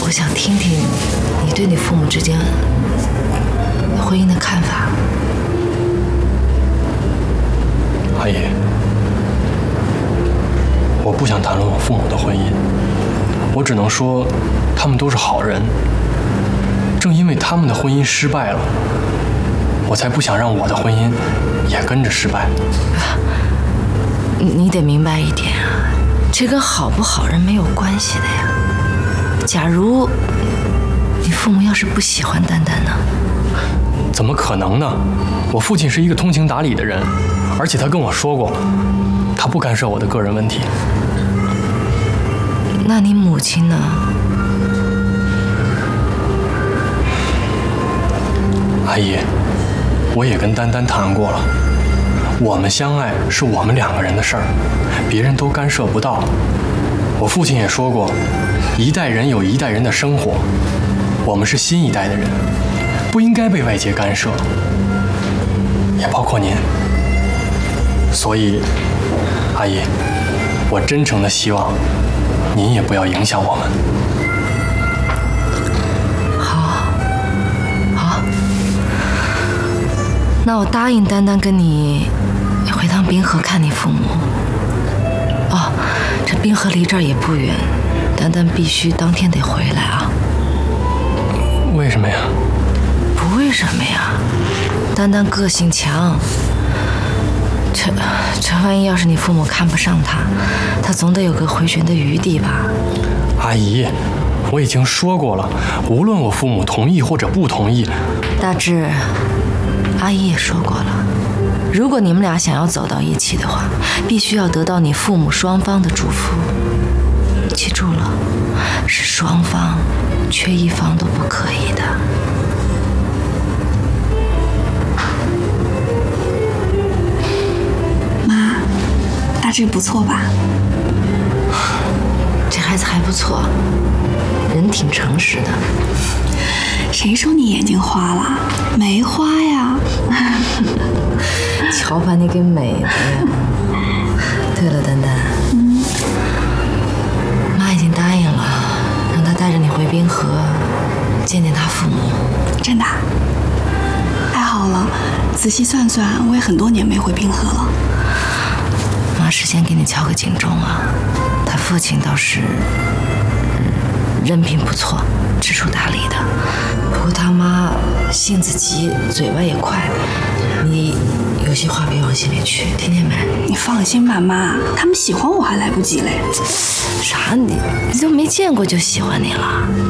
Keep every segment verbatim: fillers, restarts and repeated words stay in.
我想听听你对你父母之间婚姻的看法。 阿姨，我不想谈论我父母的婚姻，我只能说他们都是好人。正因为他们的婚姻失败了，我才不想让我的婚姻也跟着失败。 你你得明白一点啊，这跟好不好人没有关系的呀。假如你父母要是不喜欢丹丹呢？ 怎么可能呢？我父亲是一个通情达理的人，而且他跟我说过，他不干涉我的个人问题。 那你母亲呢？ 阿姨，我也跟丹丹谈过了，我们相爱是我们两个人的事儿，别人都干涉不到。我父亲也说过，一代人有一代人的生活，我们是新一代的人，不应该被外界干涉，也包括您。所以，阿姨，我真诚的希望您也不要影响我们。 好，好，那我答应丹丹跟你回趟滨河看你父母。哦，这滨河离这儿也不远，丹丹必须当天得回来啊。 为什么呀？ 不为什么呀，丹丹个性强，这这万一要是你父母看不上她，她总得有个回旋的余地吧。 阿姨，我已经说过了，无论我父母同意或者不同意。 大志，阿姨也说过了，如果你们俩想要走到一起的话，必须要得到你父母双方的祝福。记住了，是双方，缺一方都不可以的。 妈，大志不错吧？ 这孩子还不错，人挺诚实的。 谁说你眼睛花了？没花呀。 瞧把你给美的呀！对了，丹丹，嗯，妈已经答应了，让她带着你回滨河见见她父母。 真的？太好了！仔细算算，我也很多年没回滨河了。 妈事先给你敲个警钟啊，他父亲倒是人品不错，知书达理的，不过他妈性子急，嘴巴也快，你有些话别往心里去，听见没？ 你放心吧，妈，他们喜欢我还来不及嘞。 啥？你你都没见过就喜欢你了？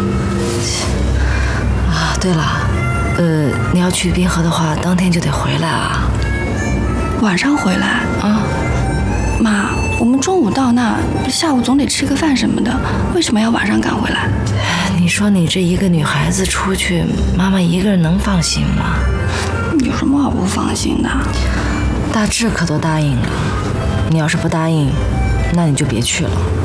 啊，对了，呃，你要去滨河的话，当天就得回来啊。 晚上回来啊？ 妈，我们中午到那，下午总得吃个饭什么的，为什么要晚上赶回来？ 你说你这一个女孩子出去，妈妈一个人能放心吗？ 有什么好不放心的？ 大志可都答应了，你要是不答应，那你就别去了。